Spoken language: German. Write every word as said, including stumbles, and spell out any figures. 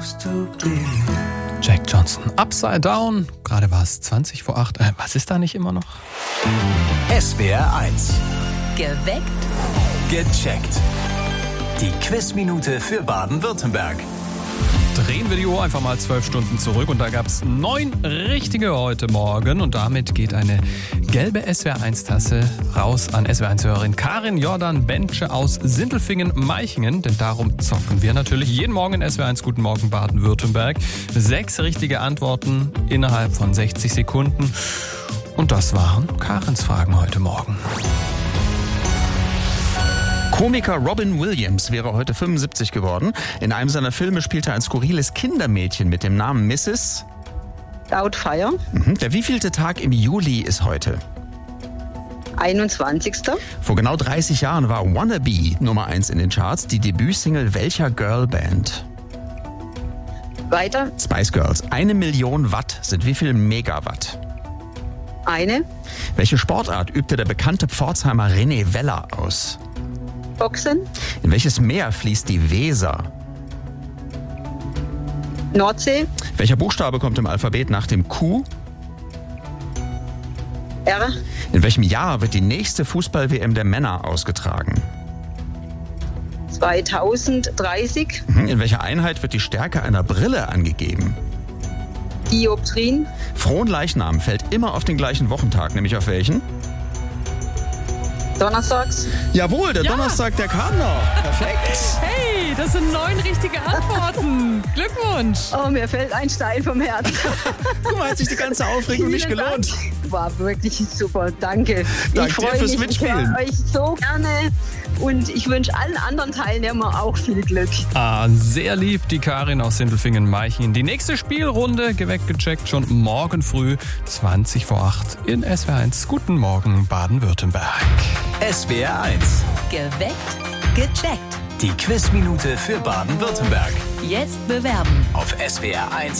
Jack Johnson, Upside Down. Gerade war es zwanzig vor acht. Äh, was ist da nicht immer noch? S W R eins. Geweckt. Gecheckt. Die Quizminute für Baden-Württemberg. Drehen wir die Uhr einfach mal zwölf Stunden zurück und da gab es neun richtige heute Morgen und damit geht eine gelbe S W R eins Tasse raus an S W R eins-Hörerin Karin Jordan Bentsche aus Sindelfingen-Meichingen, denn darum zocken wir natürlich jeden Morgen in S W R eins Guten Morgen Baden-Württemberg. Sechs richtige Antworten innerhalb von sechzig Sekunden und das waren Karins Fragen heute Morgen. Komiker Robin Williams wäre heute fünfundsiebzig geworden. In einem seiner Filme spielte er ein skurriles Kindermädchen mit dem Namen Misses Doubtfire. Mhm. Der wievielte Tag im Juli ist heute? einundzwanzigster Vor genau dreißig Jahren war Wannabe Nummer eins in den Charts. Die Debütsingle welcher Girlband? Weiter. Spice Girls. Eine Million Watt sind wie viel Megawatt? Eine. Welche Sportart übte der bekannte Pforzheimer René Weller aus? Boxen. In welches Meer fließt die Weser? Nordsee. Welcher Buchstabe kommt im Alphabet nach dem Q? R. In welchem Jahr wird die nächste Fußball-W M der Männer ausgetragen? zweitausenddreißig. In welcher Einheit wird die Stärke einer Brille angegeben? Dioptrien. Fronleichnam fällt immer auf den gleichen Wochentag, nämlich auf welchen? Donnerstags. Jawohl, der Ja. Donnerstag, der kam noch. Perfekt. Hey, das sind neun richtige Antworten. Glückwunsch. Oh, mir fällt ein Stein vom Herzen. Guck mal, hat sich die ganze Aufregung nicht Vielen gelohnt. Dank. War wirklich super. Danke. Dank ich dir freue fürs mich. Mitspielen. Ich höre euch so gerne und ich wünsche allen anderen Teilnehmern auch viel Glück. Ah, sehr lieb, die Karin aus Sindelfingen-Meichingen. Die nächste Spielrunde, geweckt gecheckt, schon morgen früh, zwanzig vor acht in S W R eins. Guten Morgen, Baden-Württemberg. S W R eins. Geweckt. Gecheckt. Die Quizminute für Baden-Württemberg. Jetzt bewerben. Auf S W R eins